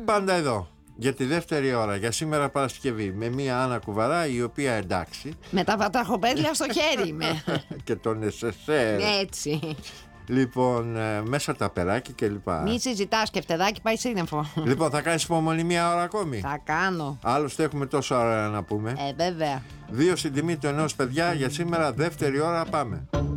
πάντα εδώ. Για τη δεύτερη ώρα, για σήμερα Παρασκευή, με μία Άννα Κουβαρά, η οποία εντάξει. Με τα βατραχοπέδια στο χέρι είμαι. Και τον SSR. Έτσι. Λοιπόν, μέσα τα περάκι και λοιπά. Μη συζητάς, σκεφτεδάκι πάει σύννεφο. Λοιπόν, θα κάνεις υπομονή μία ώρα ακόμη? Θα κάνω. Άλλωστε έχουμε τόσα ώρα να πούμε. Βέβαια. 2 στην τιμή του ενός, παιδιά, για σήμερα δεύτερη ώρα πάμε.